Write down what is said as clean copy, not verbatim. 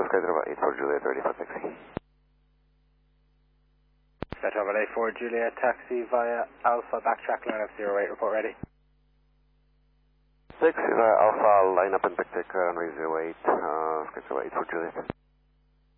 SkyTravel 8 for Juliet, ready for taxi. SkyTravel 8 for Juliet, taxi via Alpha, backtrack line of 08, report ready. Taxi via Alpha, line up and backtrack runway 08, SkyTravel 8 for Juliet.